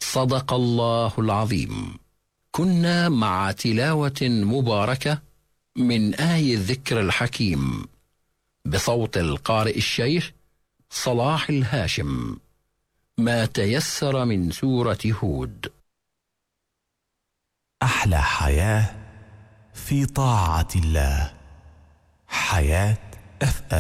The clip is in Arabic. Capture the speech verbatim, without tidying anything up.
صدق الله العظيم. كنا مع تلاوة مباركة من آي الذكر الحكيم بصوت القارئ الشيخ صلاح الهاشم، ما تيسر من سورة هود. أحلى حياة في طاعة الله، حياة أف